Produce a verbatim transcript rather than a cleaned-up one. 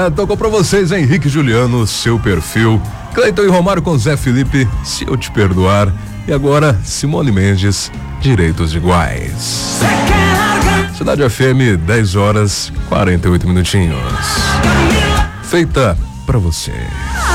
É, tocou pra vocês Henrique e Juliano, Seu Perfil. Cleiton e Romário com Zé Felipe, Se Eu Te Perdoar. E agora, Simone Mendes, Direitos Iguais. Cidade F M, dez horas, quarenta e oito minutinhos. Feita pra você.